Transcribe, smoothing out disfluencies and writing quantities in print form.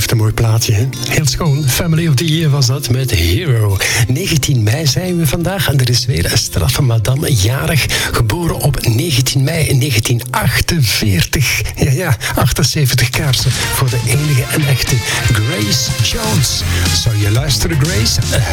Echt een mooi plaatje, hè? Heel schoon. Family of the Year was dat met Hero. 19 mei zijn we vandaag en er is weer een straffe madame jarig. Geboren op 19 mei 1948. Ja, 78 kaarsen voor de enige en echte Grace Jones. Zou je luisteren, Grace?